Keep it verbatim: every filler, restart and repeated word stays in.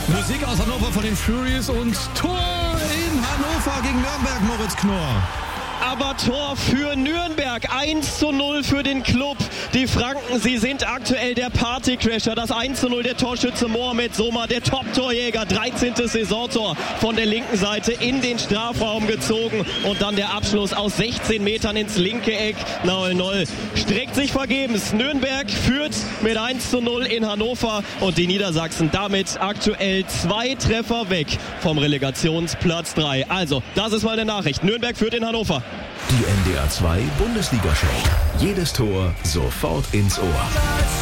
Musik aus Hannover von den Furies und Tor in Hannover gegen Nürnberg, Moritz Knorr. Aber Tor für Nürnberg, eins zu null für den Club. Die Franken, sie sind aktuell der Partycrasher. Das eins zu null, der Torschütze Mohamed Soma, der Top-Torjäger, dreizehntes Saisontor von der linken Seite in den Strafraum gezogen. Und dann der Abschluss aus sechzehn Metern ins linke Eck. null null streckt sich vergebens. Nürnberg führt mit eins zu null in Hannover und die Niedersachsen damit aktuell zwei Treffer weg vom Relegationsplatz drei. Also, das ist mal eine Nachricht. Nürnberg führt in Hannover. Die N D R zwei Bundesliga-Show. Jedes Tor sofort ins Ohr.